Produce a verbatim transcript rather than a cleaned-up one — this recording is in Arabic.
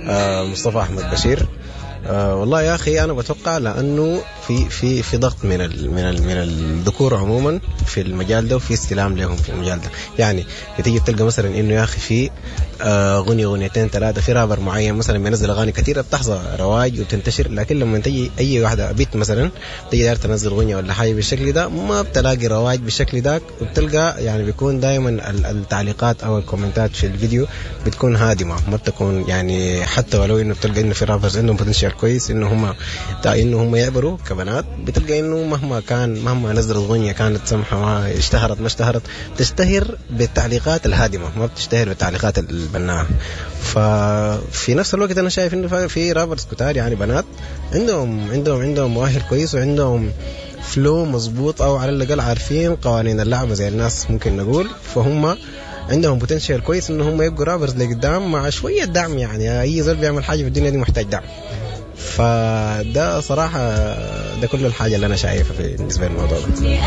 آه مصطفى أحمد بشير. آه والله يا أخي أنا بتوقع لأنه في في في ضغط من ال من ال من الذكور عموما في المجال ده، وفي استلام لهم في المجال ده. يعني تيجي تلقى مثلا إنه يا أخي في آه غنية غنيتين ثلاثة في رابر معين مثلا بينزل أغاني كثيرة بتحظى رواج وتنتشر، لكن لما تيجي أي واحدة بيت مثلا تيجي داير تنزل غنية ولا حاجة بالشكل ده ما بتلاقي رواج بالشكل ده، وبتلقى يعني بيكون دائما التعليقات أو الكومنتات في الفيديو بتكون هادمة، ما بتكون يعني حتى ولو إنه بتلقى إنه في رابرز عندهم بوتنشال كويس إنه هم إنه هم يعبروا كبنات، بتلقى إنه مهما كان مهما نزلت غنية كانت سمحة ما اشتهرت ما اشتهرت تشتهر بالتعليقات الهادمة، ما بتشتهر بالتعليقات البناءة. ففي نفس الوقت أنا شايف إنه في رابرز كتار يعني بنات عندهم عندهم عندهم مؤهل كويس وعندهم فلو مظبوط، أو على الأقل عارفين قوانين اللعبة زي الناس ممكن نقول، فهم عندهم بوتنشال كويس إنه هم يبقوا رابرز لقدام مع شوية دعم. يعني أي زول بيعمل حاجة في الدنيا دي محتاج دعم، فده صراحة ده كل الحاجة اللي أنا شايفها في بالنسبة للموضوع ده.